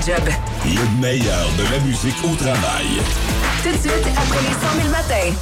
job. Le meilleur de la musique au travail. Tout de suite, après les 100 000 matins.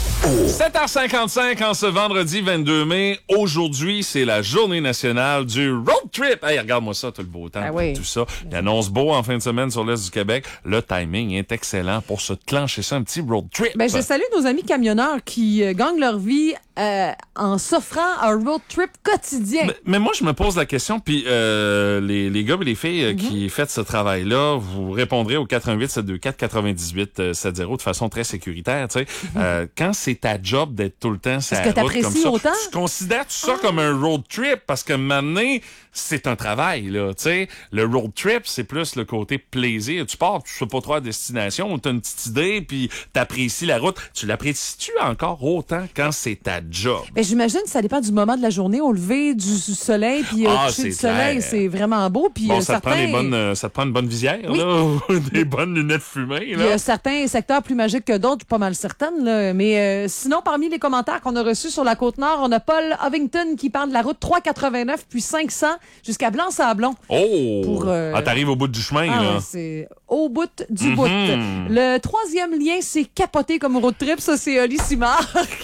7h55 en ce vendredi 22 mai. Aujourd'hui, c'est la journée nationale du road trip. Hey, regarde-moi ça, tout le beau temps, tout ça. Il annonce beau en fin de semaine sur l'Est du Québec. Le timing est excellent pour se clencher ça, un petit road trip. Ben, je salue nos amis camionneurs qui gagnent leur vie en s'offrant un road trip quotidien. Mais moi, je me pose la question, puis les gars et les filles qui faites ce travail-là, vous répondrez au 88 724 98 70 de façon très sécuritaire. Tu sais, quand c'est ta job d'être tout le temps sur la route comme ça, t'apprécies autant? tu considères ça comme un road trip? Parce que maintenant, c'est un travail, là. Tu sais, le road trip, c'est plus le côté plaisir. Tu pars, tu sais pas trop à destination, t'as une petite idée, puis t'apprécies la route. Tu l'apprécies-tu encore autant quand c'est ta job? Ben, j'imagine que ça dépend du moment de la journée. Au lever du soleil, puis coucher du soleil, c'est vraiment beau. Puis bon, ça te prend une bonne visière, là, des bonnes lunettes fumées, là. Il y a certains secteurs plus magiques que d'autres, pas mal certaines, là. Mais sinon, parmi les commentaires qu'on a reçus sur la Côte-Nord, on a Paul Ovington qui parle de la route 389 puis 500 jusqu'à Blanc-Sablon. Oh! T'arrives au bout du chemin, là. C'est au bout du bout. Le troisième lien, c'est capoter comme road trip. Ça, c'est Oli Simard.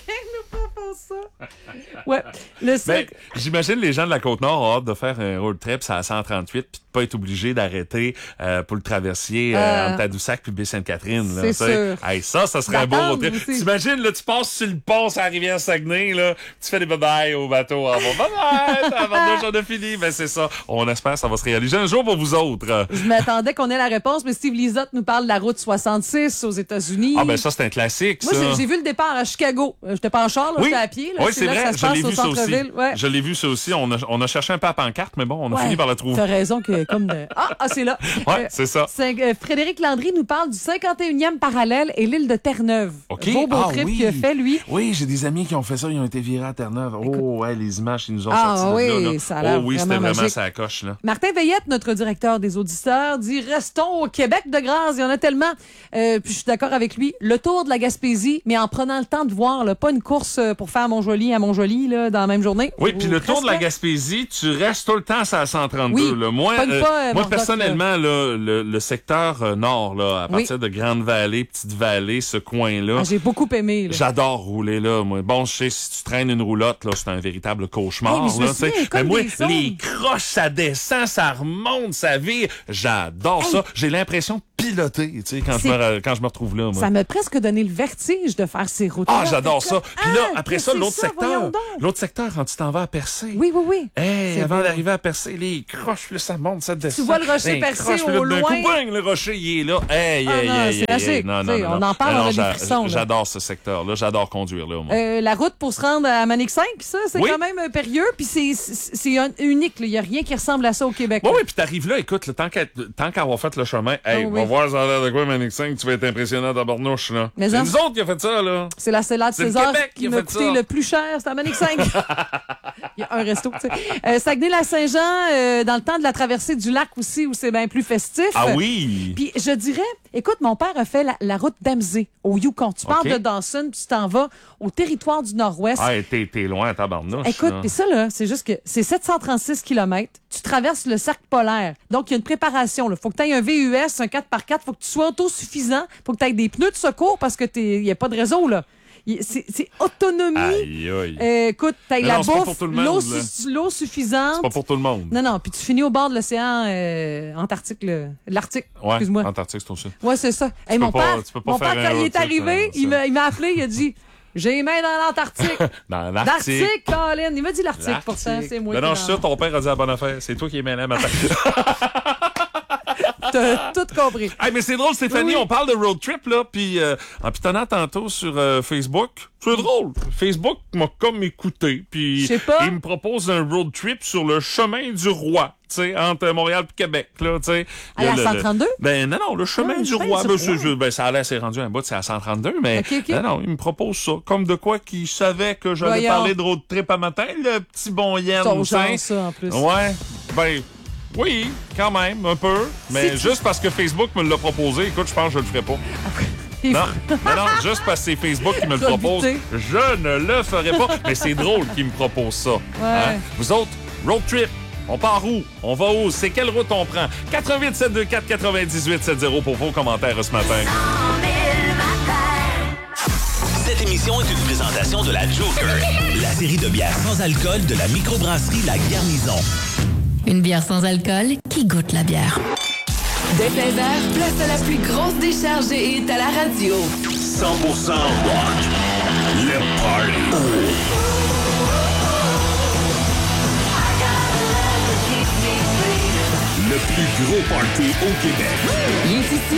Ça. Ouais. J'imagine les gens de la Côte-Nord ont hâte de faire un road trip à 138 puis de pas être obligé d'arrêter pour le traversier entre Tadoussac puis Baie-Sainte-Catherine. C'est sûr. Hey, ça serait un beau road trip. T'imagines, là, tu passes sur le pont sur la rivière Saguenay, là, tu fais des bye-bye au bateau. Bye-bye! Avant 2 jours de fini. Ben, c'est ça. On espère que ça va se réaliser un jour pour vous autres. Je m'attendais qu'on ait la réponse, mais Steve Lizotte nous parle de la route 66 aux États-Unis. Ah, ben, ça, c'est un classique, ça. Moi, j'ai vu le départ à Chicago. J'étais pas en char, là, j'étais à pied. Là, oui, c'est vrai. Je l'ai vu ça aussi. Ouais. Je l'ai vu ça aussi. On a cherché un peu à pancarte, mais bon, on a fini par la trouver. T'as raison que comme de... Ah, c'est là. Ouais, c'est ça. Frédéric Landry nous parle du 51e parallèle et l'île de Terre-Neuve. OK. Beau trip qu'il a fait, lui. Oui, j'ai des amis qui ont fait ça. Ils ont été virés à Terre-Neuve. Les images qui nous ont sortis oui, de là. Ça a l'air c'était magique. vraiment ça coche, là. Martin Veillette, notre directeur des auditeurs, dit « Restons au Québec de grâce. Il y en a tellement. » Puis je suis d'accord avec lui. Le tour de la Gaspésie, mais en prenant le temps de voir, là, pas une course pour faire Montjoly à Montjoly là, dans la même journée. Oui, puis le tour de la Gaspésie, tu restes tout le temps sur la 132. Oui, là. Moi, personnellement, là, le secteur nord, là, à partir de Grande-Vallée, Petite-Vallée, ce coin-là. J'ai beaucoup aimé. Là. J'adore rouler là. Moi. Bon, je sais, si tu traînes une roulotte, là, c'est un véritable cauchemar. Mais moi, les croches, ça descend, ça remonte, ça vire. J'adore ça. J'ai l'impression de piloter, tu sais, quand je me retrouve là. Moi. Ça m'a presque donné le vertige de faire ces routes. Ah, j'adore ça. Puis là, après ça, l'autre secteur, quand tu t'en vas à Percé. Oui. Hey, avant d'arriver à Percé, les croches, là, ça monte, ça descend. Tu vois le rocher percé au loin. Bang, le rocher, il est là. On en parle, on a des frissons. J'adore ce secteur-là. J'adore conduire là. Moi. La route pour se rendre à Manic 5, ça, c'est quand même périlleux. Puis c'est unique. Il n'y a rien qui ressemble à ça au Québec. Oui, puis t'arrives là, écoute, tant qu'avoir fait le chemin, va voir ça a l'air de quoi, Manic 5, tu vas être impressionnant dans Barnouche, là. C'est nous autres qui a fait ça, là. C'est la salade César qui m'a coûté ça. le plus cher, c'est à Manic 5. Il y a un resto, tu sais. Saguenay-Lac-Saint-Jean, dans le temps de la traversée du lac aussi, où c'est bien plus festif. Ah oui! Puis je dirais, écoute, mon père a fait la route d'Amzé, au Yukon. Tu pars de Dawson, puis tu t'en vas au territoire du Nord-Ouest. Ah, t'es loin à tabarnouche. Écoute, puis ça, là, c'est juste que c'est 736 km. Tu traverses le cercle polaire. Donc, il y a une préparation. Il faut que tu aies un VUS, un 4x4. Il faut que tu sois autosuffisant. Il faut que tu aies des pneus de secours parce que il n'y a pas de réseau, là. C'est autonomie. Aïe, aïe. Écoute, t'as la bouffe, l'eau suffisante. C'est pas pour tout le monde. Non. Puis tu finis au bord de l'océan Antarctique, l'Arctique. Ouais, excuse-moi. Antarctique, c'est aussi. Ouais, c'est ça. Hey, mon père, quand il est arrivé, il m'a appelé, il a dit... J'ai les mains dans l'Antarctique. Dans l'Arctique. L'Arctique, Colin. Il m'a dit l'Arctique, pourtant. C'est moi non, je suis sûr, ton père a dit la bonne affaire. C'est toi qui es mêlé à ma T'as tout compris. Hey, mais c'est drôle, Stéphanie, on parle de road trip, là, puis en pitonnant tantôt sur Facebook, c'est drôle. Facebook m'a comme écouté, puis il me propose un road trip sur le chemin du roi, tu sais, entre Montréal et Québec, là, tu sais. À la 132? Non, le chemin du roi. Ça a l'air, c'est rendu un bout, c'est à 132, mais non, il me propose ça. Comme de quoi qu'il savait que j'allais parler de road trip à matin, le petit bon Yann. Ton genre, ça, en plus. Ouais, oui, quand même, un peu. Mais juste parce que Facebook me l'a proposé, écoute, je pense que je le ferai pas. Non, juste parce que c'est Facebook qui me le propose, je ne le ferai pas. Mais c'est drôle qu'il me propose ça. Ouais. Vous autres, road trip, On part où? On va où? C'est quelle route on prend? 88 724 98 70 pour vos commentaires ce matin. Cette émission est une présentation de la Joker, la série de bières sans alcool de la microbrasserie La Garnison. Une bière sans alcool qui goûte la bière. Dès 16h, place à la plus grosse décharge de hits à la radio. 100% rock. Le party. Le plus gros party au Québec. Il est ici